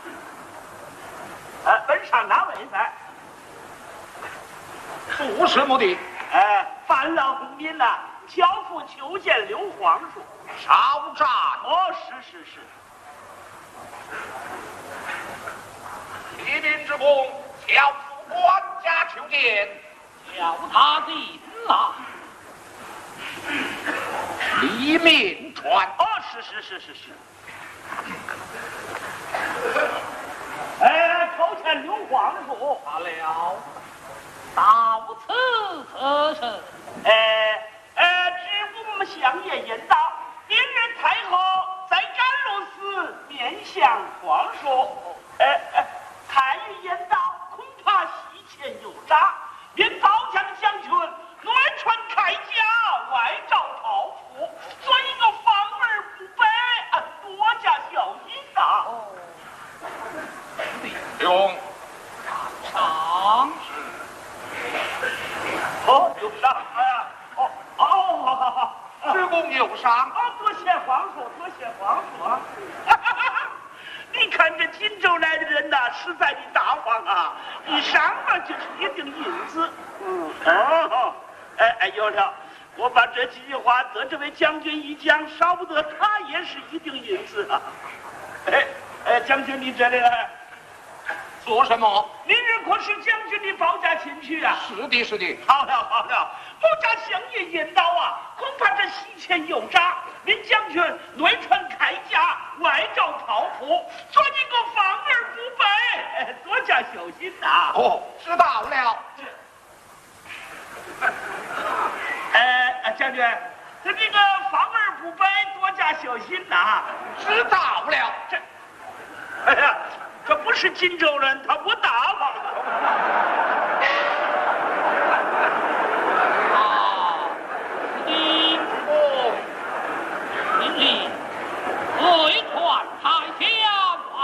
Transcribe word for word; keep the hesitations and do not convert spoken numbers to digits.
呃，本上哪位噻？ 做什么的？ 呃，范老公民呐，交付求见刘皇叔。 少战。 哦，是是是。 一民之功，交付官家求见， 叫他进来。 李明传。 哦，是是是是是。哎，叩见刘皇叔。 罢了，到此何事？ 哎呃，知我们相爷言道，明日太后在甘露寺面向皇叔。哎哎，太爷言道，恐怕西前有诈，便早将将军内传铠甲，外召朝服，做一个防而不备，啊，多加小心呐。 哦， 用常哦，有伤啊！哦哦，好好好， 知公有伤。 啊，多谢皇叔，多谢皇叔啊！你看这锦州来的人呐，实在的大方啊！一上了就是一锭银子。嗯，哦，哎哎，有了，我把这几句话得这位将军一讲，少不得他也是一锭银子啊！哎哎，将军你这里来。 做什么？ 明日可是将军的保驾亲去啊！ 是的，是的。 好了好了，保驾相爷言道啊，恐怕这西前有诈，您将军内穿铠甲，外召朝服，做一个防而不备，哎，多加小心呐。 哦，知道了。 哎，将军，这这个防而不备，多加小心呐。 知道了。 这，哎呀，这不是锦州人，他不到